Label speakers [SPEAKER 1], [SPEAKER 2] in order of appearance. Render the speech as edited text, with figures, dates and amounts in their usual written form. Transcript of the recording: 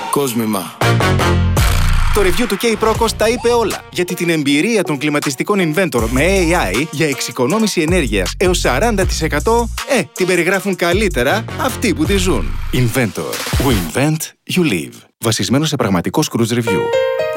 [SPEAKER 1] Κόσμημα.
[SPEAKER 2] Το review του K-Procos τα είπε όλα, γιατί την εμπειρία των κλιματιστικών Inventor με AI για εξοικονόμηση ενέργειας έως 40% την περιγράφουν καλύτερα αυτοί που τη ζουν. Inventor. We invent, you live. Βασισμένο σε πραγματικό Cruise Review.